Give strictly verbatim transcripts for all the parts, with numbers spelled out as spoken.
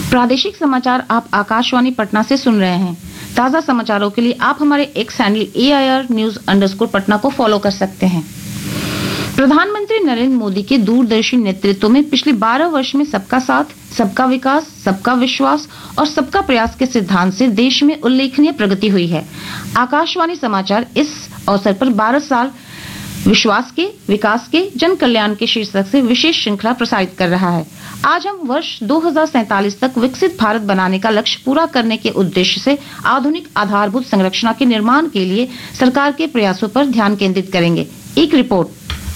प्रादेशिक समाचार आप आकाशवाणी पटना से सुन रहे हैं। ताजा समाचारों के लिए आप हमारे x handle A I R news underscore Patna को फॉलो कर सकते हैं। प्रधानमंत्री नरेंद्र मोदी के दूरदर्शी नेतृत्व में पिछले बारह वर्ष में सबका साथ, सबका विकास, सबका विश्वास और सबका प्रयास के सिद्धांत से देश में उल्लेखनीय प्रगति हुई है। आकाशवाणी समाचार इस अवसर पर बारह साल विश्वास के, विकास के, जन कल्याण के शीर्षक से विशेष श्रृंखला प्रसारित कर रहा है। आज हम वर्ष दो हज़ार सैंतालीस तक विकसित भारत बनाने का लक्ष्य पूरा करने के उद्देश्य से आधुनिक आधारभूत संरचना के निर्माण के लिए सरकार के प्रयासों पर ध्यान केंद्रित करेंगे। एक रिपोर्ट।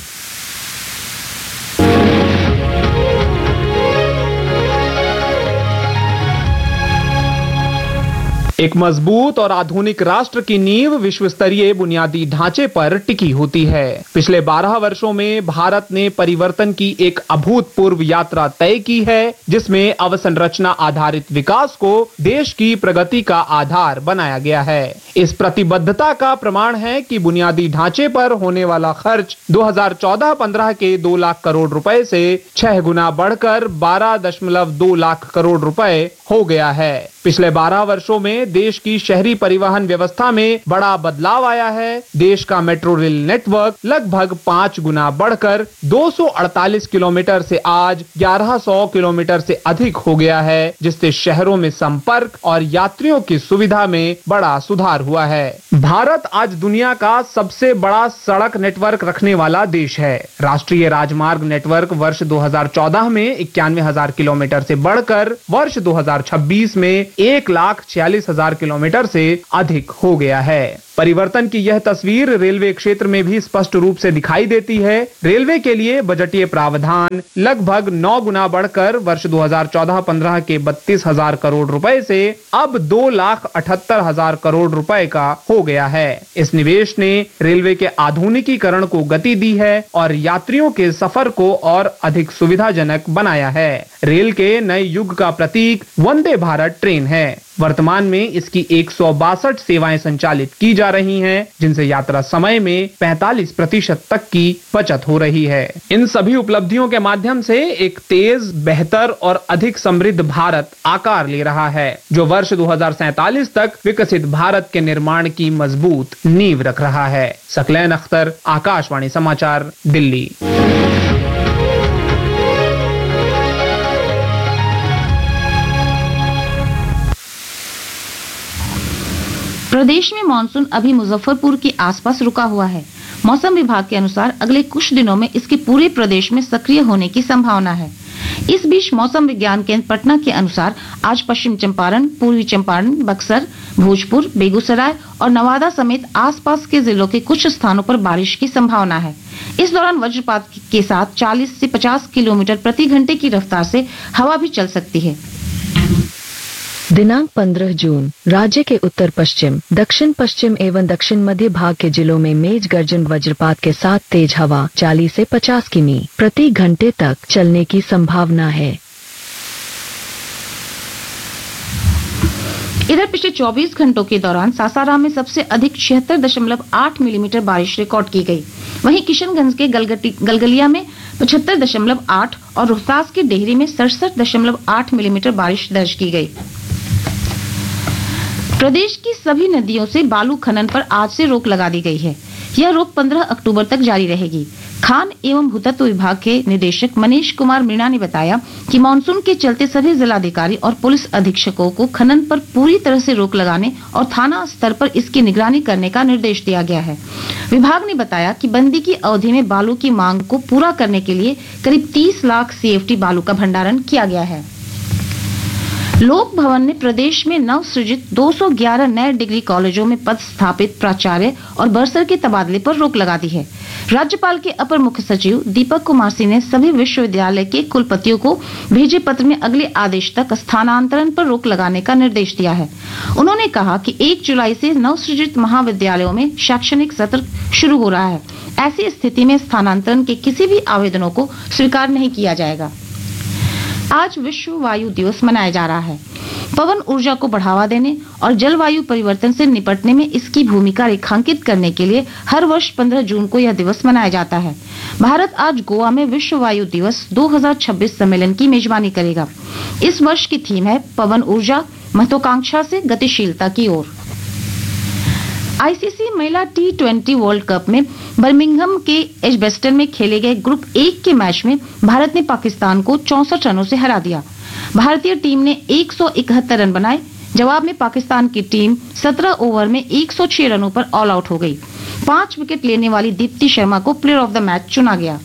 एक मजबूत और आधुनिक राष्ट्र की नींव विश्व स्तरीय बुनियादी ढांचे पर टिकी होती है। पिछले बारह वर्षों में भारत ने परिवर्तन की एक अभूतपूर्व यात्रा तय की है, जिसमें अवसंरचना आधारित विकास को देश की प्रगति का आधार बनाया गया है। इस प्रतिबद्धता का प्रमाण है कि बुनियादी ढांचे पर होने वाला खर्च दो हज़ार चौदह पंद्रह के दो लाख करोड़ रुपए से छह गुना बढ़कर बारह दशमलव दो लाख करोड़ रुपए हो गया है। पिछले बारह वर्षों में देश की शहरी परिवहन व्यवस्था में बड़ा बदलाव आया है। देश का मेट्रो रेल नेटवर्क लगभग पांच गुना बढ़कर दो सौ अड़तालीस किलोमीटर से आज ग्यारह सौ किलोमीटर से अधिक हो गया है, जिससे शहरों में संपर्क और यात्रियों की सुविधा में बड़ा सुधार हुआ है। भारत आज दुनिया का सबसे बड़ा सड़क नेटवर्क रखने वाला देश है। राष्ट्रीय राजमार्ग नेटवर्क वर्ष दो हज़ार चौदह में इक्यानवे हजार किलोमीटर से बढ़कर वर्ष दो हज़ार छब्बीस में एक लाख छियालीस हजार किलोमीटर से अधिक हो गया है। परिवर्तन की यह तस्वीर रेलवे क्षेत्र में भी स्पष्ट रूप से दिखाई देती है। रेलवे के लिए बजटीय प्रावधान लगभग नौ गुना बढ़कर वर्ष दो हज़ार चौदह पंद्रह के बत्तीस हजार करोड़ रुपए से अब दो लाख अठहत्तर हजार करोड़ रुपए का हो गया है। इस निवेश ने रेलवे के आधुनिकीकरण को गति दी है और यात्रियों के सफर को और अधिक सुविधाजनक बनाया है। रेल के नए युग का प्रतीक वंदे भारत ट्रेन है। वर्तमान में इसकी एक सौ बासठ सेवाएं संचालित की जा रही हैं, जिनसे यात्रा समय में पैंतालीस प्रतिशत तक की बचत हो रही है। इन सभी उपलब्धियों के माध्यम से एक तेज, बेहतर और अधिक समृद्ध भारत आकार ले रहा है, जो वर्ष दो हज़ार सैंतालीस तक विकसित भारत के निर्माण की मजबूत नींव रख रहा है। सकलैन अख्तर, आकाशवाणी समाचार, दिल्ली। प्रदेश में मानसून अभी मुजफ्फरपुर के आसपास रुका हुआ है। मौसम विभाग के अनुसार अगले कुछ दिनों में इसके पूरे प्रदेश में सक्रिय होने की संभावना है। इस बीच मौसम विज्ञान केंद्र पटना के अनुसार आज पश्चिम चंपारण, पूर्वी चंपारण, बक्सर, भोजपुर, बेगूसराय और नवादा समेत आसपास के जिलों के कुछ स्थानों पर बारिश की संभावना है। इस दौरान वज्रपात के साथ चालीस से पचास किलोमीटर प्रति घंटे की रफ्तार से हवा भी चल सकती है। दिनांक पंद्रह जून राज्य के उत्तर पश्चिम, दक्षिण पश्चिम एवं दक्षिण मध्य भाग के जिलों में मेघ गर्जन वज्रपात के साथ तेज हवा चालीस से पचास किमी प्रति घंटे तक चलने की संभावना है। इधर पिछले चौबीस घंटों के दौरान सासाराम में सबसे अधिक छिहत्तर दशमलव आठ मिलीमीटर बारिश रिकॉर्ड की गई। वहीं किशनगंज के गलगलिया में पचहत्तर दशमलव आठ और रोहतास के डेहरी में सड़सठ दशमलव आठ मिलीमीटर बारिश दर्ज की गई। प्रदेश की सभी नदियों से बालू खनन पर आज से रोक लगा दी गई है। यह रोक पंद्रह अक्टूबर तक जारी रहेगी। खान एवं भूतत्व विभाग के निदेशक मनीष कुमार मीणा ने बताया कि मानसून के चलते सभी जिलाधिकारी और पुलिस अधीक्षकों को खनन पर पूरी तरह से रोक लगाने और थाना स्तर पर इसकी निगरानी करने का निर्देश दिया गया है। विभाग ने बताया कि बंदी की अवधि में बालू की मांग को पूरा करने के लिए करीब तीस लाख सीएफटी बालू का भंडारण किया गया है। लोक भवन ने प्रदेश में नव सृजित दो सौ ग्यारह नए डिग्री कॉलेजों में पद स्थापित प्राचार्य और बर्सर के तबादले पर रोक लगा दी है। राज्यपाल के अपर मुख्य सचिव दीपक कुमार सिंह ने सभी विश्वविद्यालय के कुलपतियों को भेजे पत्र में अगले आदेश तक स्थानांतरण पर रोक लगाने का निर्देश दिया है। उन्होंने कहा कि एक जुलाई से नव सृजित महाविद्यालयों में शैक्षणिक सत्र शुरू हो रहा है। ऐसी स्थिति में स्थानांतरण के किसी भी आवेदनों को स्वीकार नहीं किया जाएगा। आज विश्व वायु दिवस मनाया जा रहा है। पवन ऊर्जा को बढ़ावा देने और जलवायु परिवर्तन से निपटने में इसकी भूमिका रेखांकित करने के लिए हर वर्ष पंद्रह जून को यह दिवस मनाया जाता है। भारत आज गोवा में विश्व वायु दिवस दो हज़ार छब्बीस सम्मेलन की मेजबानी करेगा। इस वर्ष की थीम है पवन ऊर्जा, महत्वाकांक्षा से गतिशीलता की ओर। आईसीसी महिला टी ट्वेंटी वर्ल्ड कप में बर्मिंघम के एजबेस्टन में खेले गए ग्रुप एक के मैच में भारत ने पाकिस्तान को चौसठ रनों से हरा दिया। भारतीय टीम ने एक सौ इकहत्तर रन बनाए। जवाब में पाकिस्तान की टीम सत्रह ओवर में एक सौ छह रनों पर ऑल आउट हो गई। पांच विकेट लेने वाली दीप्ति शर्मा को प्लेयर ऑफ द मैच चुना गया।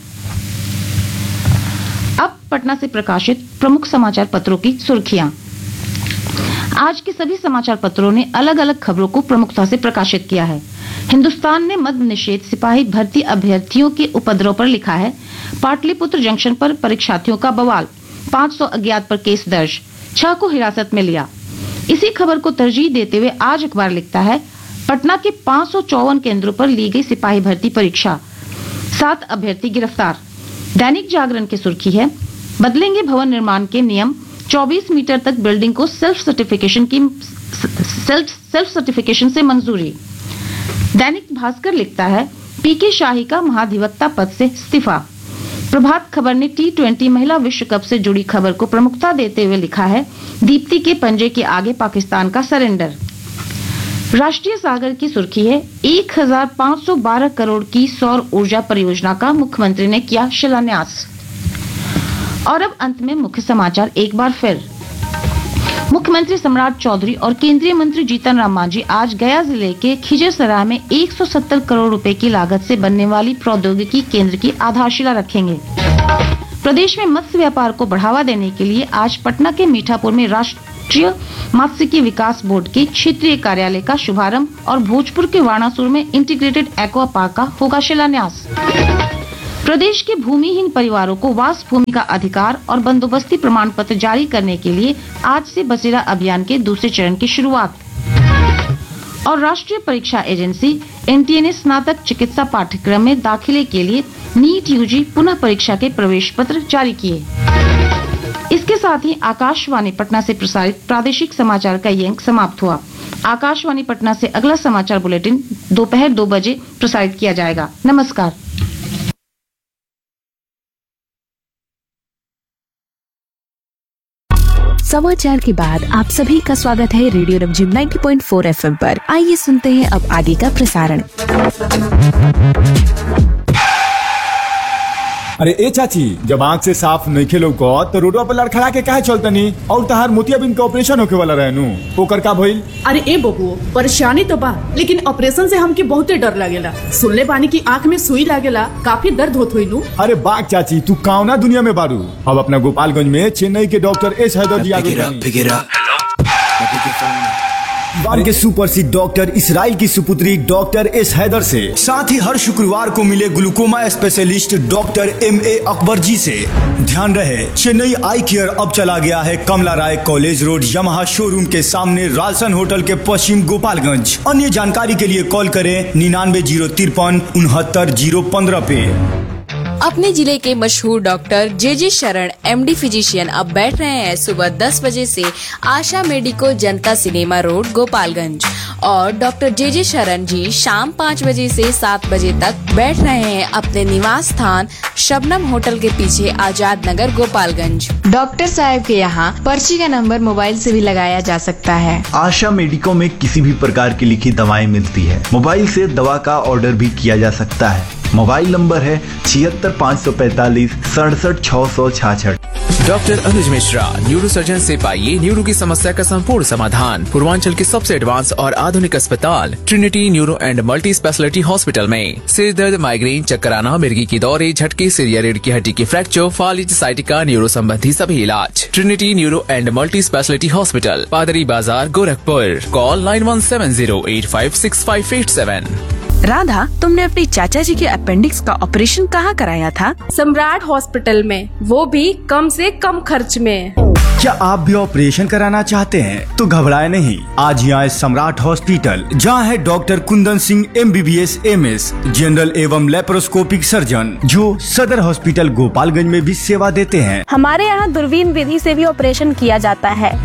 अब पटना से प्रकाशित प्रमुख समाचार पत्रों की सुर्खियां। आज के सभी समाचार पत्रों ने अलग अलग खबरों को प्रमुखता से प्रकाशित किया है। हिंदुस्तान ने मद्य निषेध सिपाही भर्ती अभ्यर्थियों के उपद्रव पर लिखा है, पाटलिपुत्र जंक्शन पर परीक्षार्थियों का बवाल, पाँच सौ अज्ञात पर केस दर्ज, छह को हिरासत में लिया। इसी खबर को तरजीह देते हुए आज अखबार लिखता है, पटना के पाँच सौ चौवन केंद्रों पर ली गई सिपाही भर्ती परीक्षा, सात अभ्यर्थी गिरफ्तार। दैनिक जागरण की सुर्खी है, बदलेंगे भवन निर्माण के नियम, चौबीस मीटर तक बिल्डिंग को सेल्फ सर्टिफिकेशन की सेल्फ सेल्फ सर्टिफिकेशन से मंजूरी। दैनिक भास्कर लिखता है, पीके शाही का महाधिवक्ता पद से इस्तीफा। प्रभात खबर ने टी ट्वेंटी महिला विश्व कप से जुड़ी खबर को प्रमुखता देते हुए लिखा है, दीप्ति के पंजे के आगे पाकिस्तान का सरेंडर। राष्ट्रीय सागर की सुर्खी है, एक हज़ार पाँच सौ बारह करोड़ की सौर ऊर्जा परियोजना का मुख्यमंत्री ने किया शिलान्यास। और अब अंत में मुख्य समाचार एक बार फिर। मुख्यमंत्री सम्राट चौधरी और केंद्रीय मंत्री जीतन राम मांझी आज गया जिले के खिजरसराय में एक सौ सत्तर करोड़ रुपए की लागत से बनने वाली प्रौद्योगिकी केंद्र की आधारशिला रखेंगे। प्रदेश में मत्स्य व्यापार को बढ़ावा देने के लिए आज पटना के मीठापुर में राष्ट्रीय मत्स्यिकी विकास बोर्ड के क्षेत्रीय कार्यालय का शुभारंभ और भोजपुर के वाणासुर में इंटीग्रेटेड एक्वा पार्क का होगा शिलान्यास। प्रदेश के भूमिहीन परिवारों को वास भूमि का अधिकार और बंदोबस्ती प्रमाण पत्र जारी करने के लिए आज से बसेरा अभियान के दूसरे चरण की शुरुआत। और राष्ट्रीय परीक्षा एजेंसी एनटीए ने स्नातक चिकित्सा पाठ्यक्रम में दाखिले के लिए नीट यूजी पुनः परीक्षा के प्रवेश पत्र जारी किए। इसके साथ ही आकाशवाणी पटना से प्रसारित प्रादेशिक समाचार का ये अंक समाप्त हुआ। आकाशवाणी पटना से अगला समाचार बुलेटिन दोपहर दो बजे प्रसारित किया जाएगा। नमस्कार। समाचार के बाद आप सभी का स्वागत है रेडियो रमझिम नब्बे पॉइंट चार एफएम पर। आइए सुनते हैं अब आगे का प्रसारण। अरे ए चाची, जब आँख से साफ नहीं खेलो को तो रोडवा पर लड़खड़ा के काहे चलतनी? और तहार मोतियाबिंद के ऑपरेशन होके वाला रहनु, ओकर का भइल? अरे ए बबुओ, परेशानी तो बा, लेकिन ऑपरेशन से हमके बहुते डर लगेला। सुनले बानी की आँख में सुई लागेला, काफी दर्द होत होई नु। अरे बाग चाची, तू कौना दुनिया में बारू? अब अपना गोपालगंज में चेन्नई के डॉक्टर एस हैदर जी आगे के सुप्रसिद्ध डॉक्टर इसराइल की सुपुत्री डॉक्टर एस हैदर से, साथ ही हर शुक्रवार को मिले glaucoma specialist doctor M A Akbar जी से। ध्यान रहे, चेन्नई आई केयर अब चला गया है कमला राय कॉलेज रोड यमहा शोरूम के सामने रालसन होटल के पश्चिम गोपालगंज। अन्य जानकारी के लिए कॉल करें निन्यानवे जीरो तिरपन उनहत्तर जीरो पंद्रह पे। अपने जिले के मशहूर डॉक्टर जे जे शरण एमडी फिजिशियन अब बैठ रहे हैं सुबह दस बजे से आशा मेडिको जनता सिनेमा रोड गोपालगंज, और डॉक्टर जे जे शरण जी शाम पाँच बजे से सात बजे तक बैठ रहे हैं अपने निवास स्थान शबनम होटल के पीछे आजाद नगर गोपालगंज। डॉक्टर साहब के यहाँ पर्ची का नंबर मोबाइल से भी लगाया जा सकता है। आशा मेडिको में किसी भी प्रकार की लिखी दवाएं मिलती है। मोबाइल से दवा का ऑर्डर भी किया जा सकता है। मोबाइल नंबर है छिहत्तर पाँच सौ पैतालीस सड़सठ छह सौ छाछठ। डॉक्टर अनुज मिश्रा, न्यूरो सर्जन से पाइए न्यूरो की समस्या का संपूर्ण समाधान। पूर्वांचल के सबसे एडवांस और आधुनिक अस्पताल Trinity neuro and multi speciality hospital में सिर दर्द, माइग्रेन, चक्कर आना, मिर्गी की दौरे, झटके, सिर या रीढ़ की हड्डी की फ्रैक्चर, फालिज, साइटिका, न्यूरो संबंधी सभी इलाज। Trinity neuro and multi speciality hospital, पादरी बाजार, Gorakhpur. Call nine one seven zero eight five six five eight seven. Radha, तुमने अपने चाचा जी के अपेंडिक्स का ऑपरेशन कहाँ कराया था? सम्राट हॉस्पिटल में, वो भी कम से कम खर्च में। क्या आप भी ऑपरेशन कराना चाहते हैं तो घबराए नहीं, आज ही आए सम्राट हॉस्पिटल, जहां है doctor Kundan Singh M B B S M S general एवं लेप्रोस्कोपिक सर्जन, जो सदर हॉस्पिटल गोपालगंज में भी सेवा देते हैं। हमारे यहाँ दूरबीन विधि से भी ऑपरेशन किया जाता है।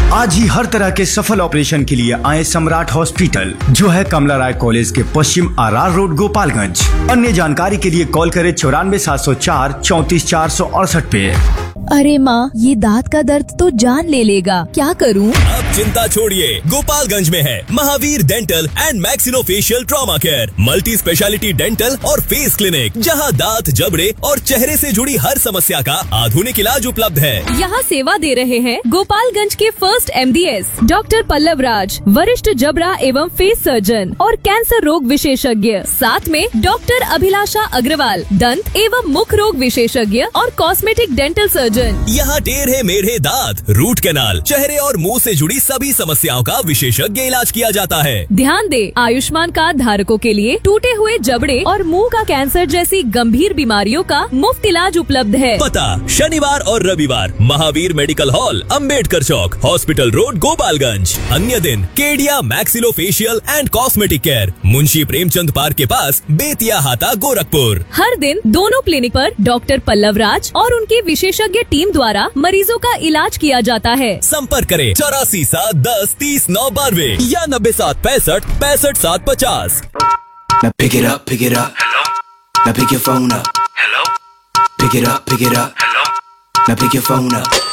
आज ही हर तरह के सफल ऑपरेशन के लिए आए सम्राट हॉस्पिटल, जो है कमला राय कॉलेज के पश्चिम आर आर रोड, गोपालगंज। अन्य जानकारी के लिए कॉल करें चौरानवे सात सौ चार चौंतीस चार सौ अड़सठ पे। अरे माँ, ये दांत का दर्द तो जान ले लेगा, क्या करूँ? अब चिंता छोड़िए, गोपालगंज में है Mahavir dental and maxillofacial trauma care, multi speciality dental और फेस क्लिनिक, जहां दांत, जबड़े और चेहरे से जुड़ी हर समस्या का आधुनिक इलाज उपलब्ध है। यहाँ सेवा दे रहे हैं गोपालगंज के first M D S doctor Pallav राज, वरिष्ठ जबड़ा एवं फेस सर्जन और कैंसर रोग विशेषज्ञ। साथ में डॉक्टर अभिलाषा अग्रवाल, दंत एवं मुख रोग विशेषज्ञ और कॉस्मेटिक डेंटल सर्जन। यहाँ टेढ़े मेढ़े दांत, रूट कैनाल, चेहरे और मुंह से जुड़ी सभी समस्याओं का विशेषज्ञ इलाज किया जाता है। ध्यान दे, आयुष्मान कार्ड धारकों के लिए टूटे हुए जबड़े और मुंह का कैंसर जैसी गंभीर बीमारियों का मुफ्त इलाज उपलब्ध है। पता शनिवार और रविवार महावीर मेडिकल हॉल, अंबेडकर चौक, हॉस्पिटल रोड, गोपालगंज। अन्य दिन Kedia maxillofacial and cosmetic care, Munshi Premchand park के पास, बेतिया हाता, गोरखपुर। हर दिन दोनों क्लिनिक पर डॉक्टर पल्लव राज और उनके विशेषज्ञ टीम द्वारा मरीजों का इलाज किया जाता है। संपर्क करें चौरासी सात दस तीस नौ बानवे या नब्बे सात पैंसठ पैंसठ सात पचास। Now pick it up, pick it up. Hello. Now pick your phone up. Hello. Pick it up, pick it up. Hello. Now pick your phone up.